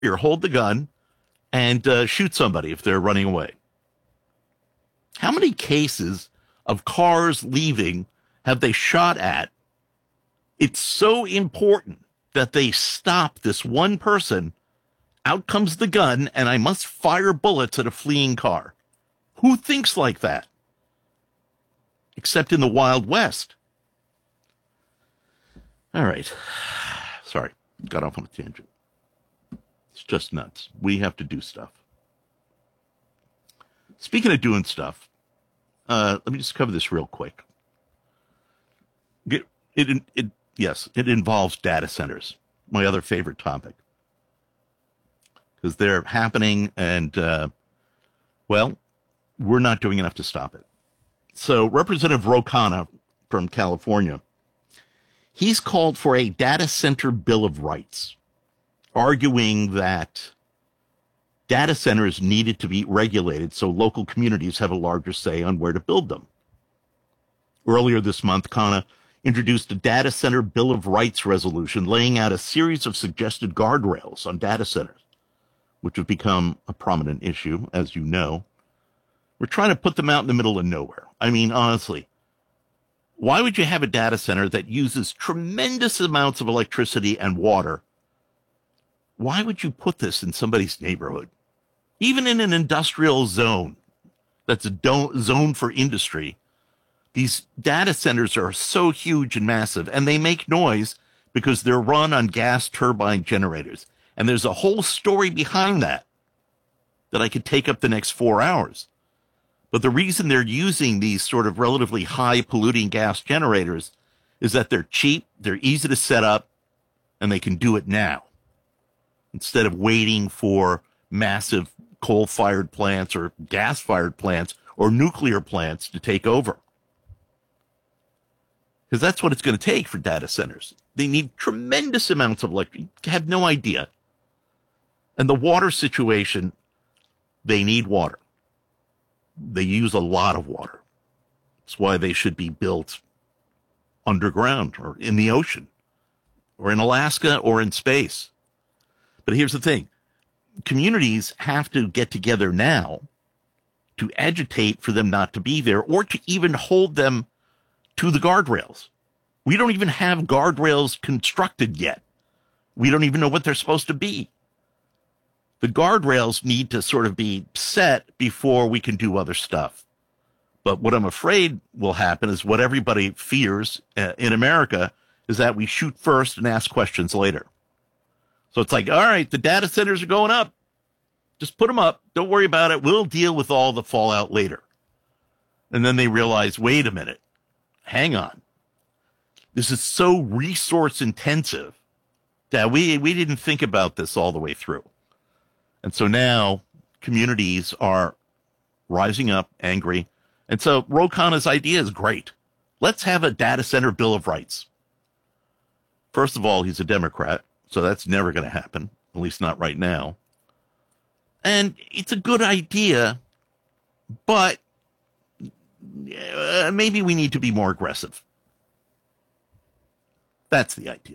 hold the gun, and shoot somebody if they're running away. How many cases of cars leaving have they shot at? It's so important that they stop this one person. Out comes the gun, and I must fire bullets at a fleeing car. Who thinks like that? Except in the Wild West. All right. Sorry, got off on a tangent. It's just nuts. We have to do stuff. Speaking of doing stuff, let me just cover this real quick. Yes, it involves data centers, my other favorite topic. Because they're happening, and, well, we're not doing enough to stop it. So Representative Ro Khanna from California, he's called for a data center bill of rights, arguing that data centers needed to be regulated so local communities have a larger say on where to build them. Earlier this month, Khanna introduced a data center bill of rights resolution laying out a series of suggested guardrails on data centers, which have become a prominent issue, as you know. We're trying to put them out in the middle of nowhere. I mean, honestly, why would you have a data center that uses tremendous amounts of electricity and water? Why would you put this in somebody's neighborhood? Even in an industrial zone that's a zone for industry, these data centers are so huge and massive, and they make noise because they're run on gas turbine generators. And there's a whole story behind that I could take up the next 4 hours. But the reason they're using these sort of relatively high polluting gas generators is that they're cheap, they're easy to set up, and they can do it now instead of waiting for massive coal-fired plants or gas-fired plants or nuclear plants to take over. Because that's what it's going to take for data centers. They need tremendous amounts of electricity. You have no idea. And the water situation, they need water. They use a lot of water. That's why they should be built underground or in the ocean or in Alaska or in space. But here's the thing. Communities have to get together now to agitate for them not to be there or to even hold them to the guardrails. We don't even have guardrails constructed yet. We don't even know what they're supposed to be. The guardrails need to sort of be set before we can do other stuff. But what I'm afraid will happen is what everybody fears in America is that we shoot first and ask questions later. So it's like, all right, the data centers are going up. Just put them up. Don't worry about it. We'll deal with all the fallout later. And then they realize, wait a minute, hang on. This is so resource intensive that we didn't think about this all the way through. And so now communities are rising up, angry. And so Ro Khanna's idea is great. Let's have a data center bill of rights. First of all, he's a Democrat, so that's never going to happen, at least not right now. And it's a good idea, but maybe we need to be more aggressive. That's the idea.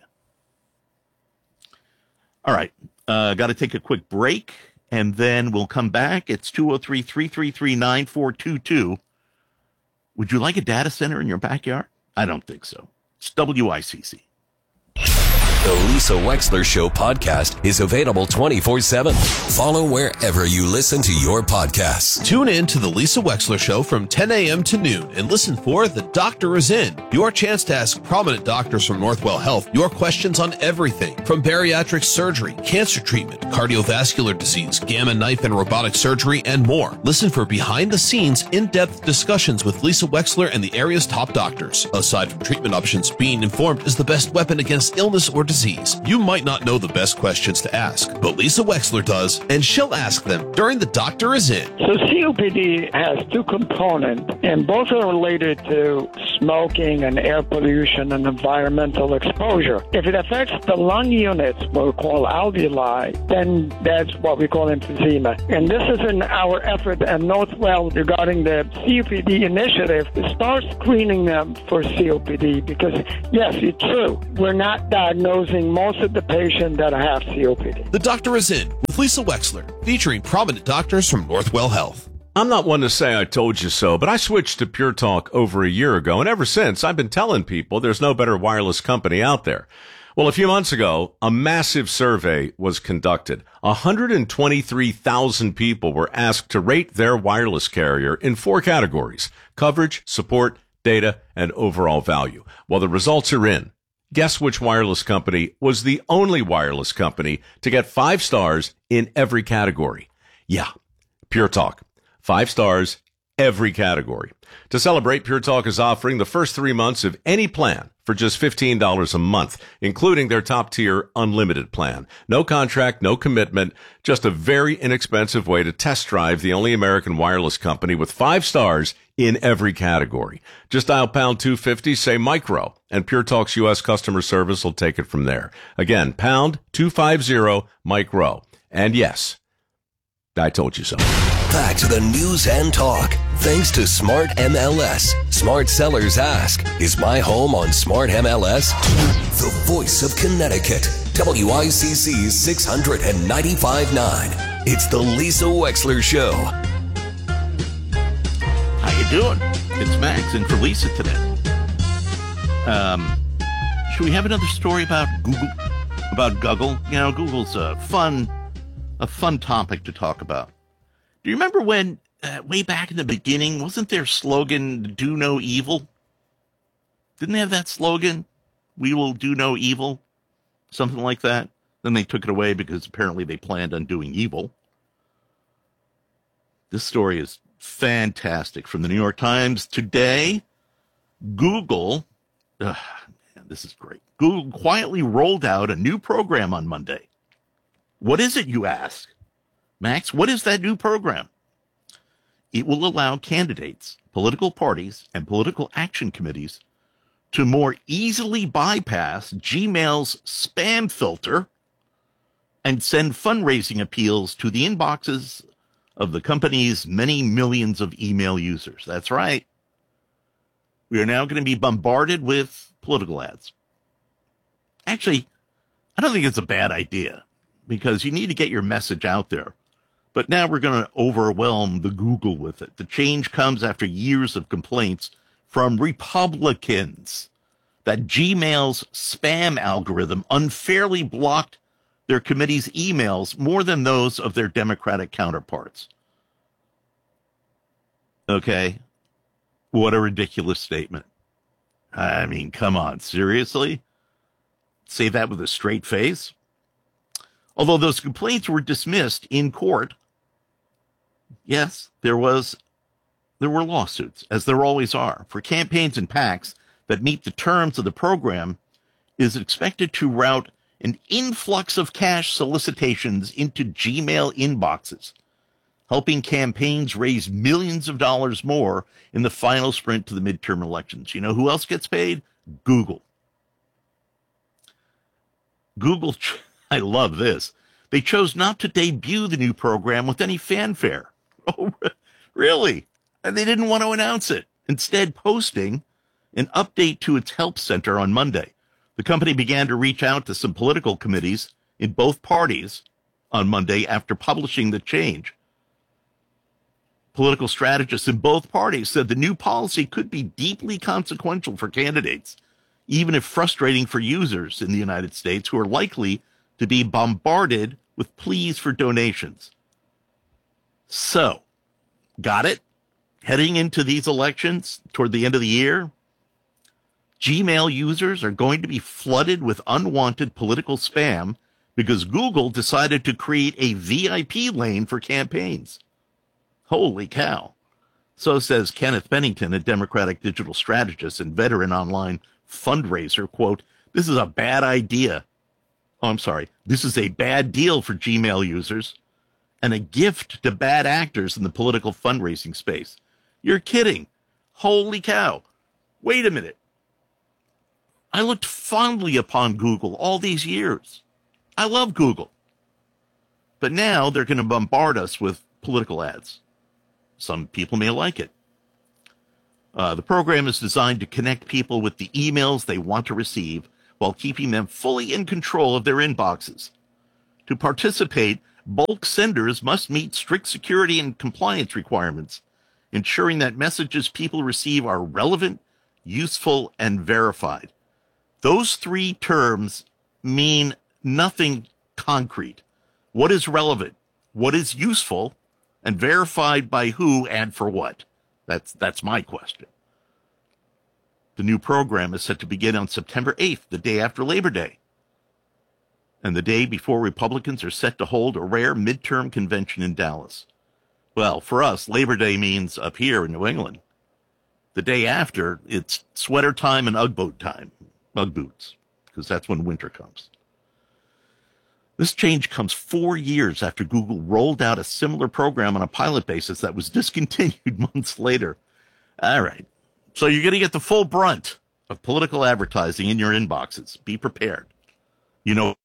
All right. Got to take a quick break, and then we'll come back. It's 203-333-9422. Would you like a data center in your backyard? I don't think so. It's WICC. The Lisa Wexler Show podcast is available 24/7. Follow wherever you listen to your podcasts. Tune in to The Lisa Wexler Show from 10 a.m. to noon and listen for The Doctor is In, your chance to ask prominent doctors from Northwell Health your questions on everything from bariatric surgery, cancer treatment, cardiovascular disease, gamma knife and robotic surgery, and more. Listen for behind-the-scenes, in-depth discussions with Lisa Wexler and the area's top doctors. Aside from treatment options, being informed is the best weapon against illness or disease. You might not know the best questions to ask, but Lisa Wexler does, and she'll ask them during The Doctor is In. So COPD has two components, and both are related to smoking and air pollution and environmental exposure. If it affects the lung units, what we call alveoli, then that's what we call emphysema. And this is in our effort at Northwell regarding the COPD initiative to start screening them for COPD because, yes, it's true, we're not diagnosing diagnosing most of the patients that have COPD. The Doctor is In with Lisa Wexler, featuring prominent doctors from Northwell Health. I'm not one to say I told you so, but I switched to Pure Talk over a year ago, and ever since, I've been telling people there's no better wireless company out there. Well, a few months ago, a massive survey was conducted. 123,000 people were asked to rate their wireless carrier in 4 categories: coverage, support, data, and overall value. Well, the results are in. Guess which wireless company was the only wireless company to get 5 stars in every category? Yeah, Pure Talk. 5 stars, every category. To celebrate, Pure Talk is offering the first 3 months of any plan for just $15 a month, including their top-tier unlimited plan. No contract, no commitment, just a very inexpensive way to test drive the only American wireless company with 5 stars in every category. Just dial pound 250, say micro, and Pure Talk's U.S. customer service will take it from there. Again, pound 250 micro. And yes, I told you so. Back to the news and talk. Thanks to Smart MLS. Smart sellers ask, is my home on Smart MLS? The voice of Connecticut. WICC 695.9. It's the Lisa Wexler Show. How you doing? It's Max in for Lisa today. Should we have another story about Google? About Google? You know, Google's a fun topic to talk about. Do you remember when, way back in the beginning, wasn't their slogan, do no evil? Didn't they have that slogan? We will do no evil? Something like that. Then they took it away because apparently they planned on doing evil. This story is fantastic from the New York Times today. Google, this is great. Google quietly rolled out a new program on Monday. What is it, you ask? Max, what is that new program? It will allow candidates, political parties, and political action committees to more easily bypass Gmail's spam filter and send fundraising appeals to the inboxes of the company's many millions of email users. That's right. We are now going to be bombarded with political ads. Actually, I don't think it's a bad idea because you need to get your message out there. But now we're going to overwhelm the Google with it. The change comes after years of complaints from Republicans that Gmail's spam algorithm unfairly blocked their committee's emails more than those of their Democratic counterparts. Okay. What a ridiculous statement. I mean, come on, seriously? Say that with a straight face? Although those complaints were dismissed in court, yes, there were lawsuits, as there always are, for campaigns and PACs that meet the terms of the program is expected to route an influx of cash solicitations into Gmail inboxes, helping campaigns raise millions of dollars more in the final sprint to the midterm elections. You know who else gets paid? Google. I love this. They chose not to debut the new program with any fanfare. Oh, really? And they didn't want to announce it. Instead, posting an update to its help center on Monday. The company began to reach out to some political committees in both parties on Monday after publishing the change. Political strategists in both parties said the new policy could be deeply consequential for candidates, even if frustrating for users in the United States who are likely to be bombarded with pleas for donations. So, got it? Heading into these elections toward the end of the year, Gmail users are going to be flooded with unwanted political spam because Google decided to create a VIP lane for campaigns. Holy cow. So says Kenneth Bennington, a Democratic digital strategist and veteran online fundraiser. Quote, this is a bad idea. Oh, I'm sorry. This is a bad deal for Gmail users and a gift to bad actors in the political fundraising space. You're kidding. Holy cow. Wait a minute. I looked fondly upon Google all these years. I love Google. But now they're going to bombard us with political ads. Some people may like it. The program is designed to connect people with the emails they want to receive while keeping them fully in control of their inboxes. To participate, bulk senders must meet strict security and compliance requirements, ensuring that messages people receive are relevant, useful, and verified. Those three terms mean nothing concrete. What is relevant? What is useful? And verified by who and for what? That's my question. The new program is set to begin on September 8th, the day after Labor Day, and the day before Republicans are set to hold a rare midterm convention in Dallas. Well, for us, Labor Day means up here in New England. The day after, it's sweater time and Ugg boots, because that's when winter comes. This change comes 4 years after Google rolled out a similar program on a pilot basis that was discontinued months later. All right. So you're going to get the full brunt of political advertising in your inboxes. Be prepared. If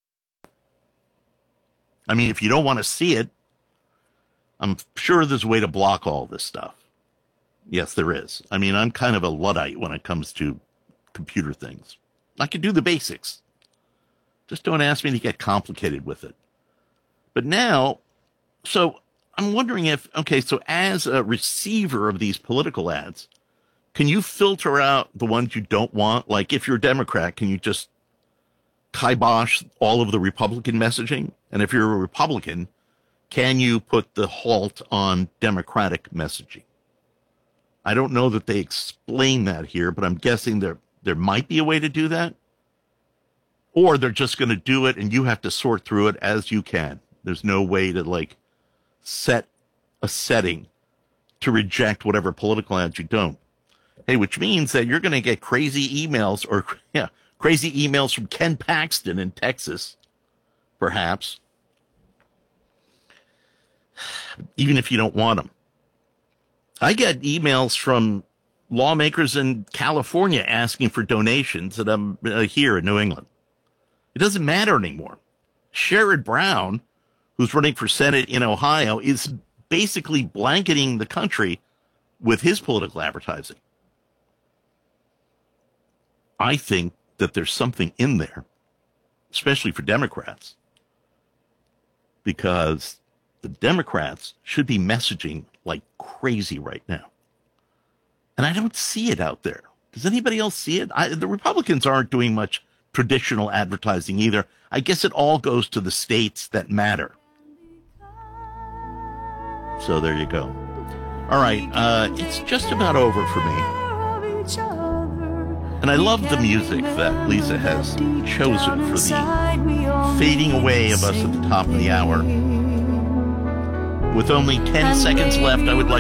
you don't want to see it, I'm sure there's a way to block all this stuff. Yes, there is. I'm kind of a Luddite when it comes to computer things. I can do the basics. Just don't ask me to get complicated with it. But now, so I'm wondering so as a receiver of these political ads, can you filter out the ones you don't want? Like if you're a Democrat, can you just kibosh all of the Republican messaging? And if you're a Republican, can you put the halt on Democratic messaging? I don't know that they explain that here, but I'm guessing there might be a way to do that. Or they're just going to do it and you have to sort through it as you can. There's no way to set a setting to reject whatever political ads you don't. Hey, which means that you're going to get crazy emails from Ken Paxton in Texas, perhaps, even if you don't want them. I get emails from lawmakers in California asking for donations that I'm here in New England. It doesn't matter anymore. Sherrod Brown, who's running for Senate in Ohio, is basically blanketing the country with his political advertising. I think that there's something in there, especially for Democrats, because the Democrats should be messaging like crazy right now. And I don't see it out there. Does anybody else see it? The Republicans aren't doing much traditional advertising either. I guess it all goes to the states that matter. So there you go. All right. It's just about over for me. And I love the music that Lisa has chosen for the fading away of us at the top of the hour. With only 10 seconds left, I would like